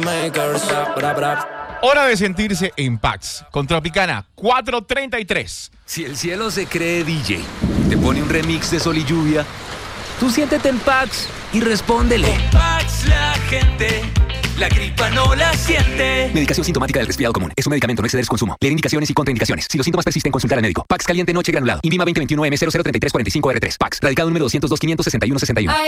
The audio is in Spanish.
Hora de sentirse en Pax. Con Tropicana 433. Si el cielo se cree DJ, te pone un remix de Sol y Lluvia, tú siéntete en Pax y respóndele. En Pax la gente, la gripa no la siente. Medicación sintomática del resfriado común. Es un medicamento, no exceder su consumo. Leer indicaciones y contraindicaciones. Si los síntomas persisten, consultar al médico. Pax caliente noche granulado. INVIMA 2021 M003345R3. Pax. Radicado número 202 561 61.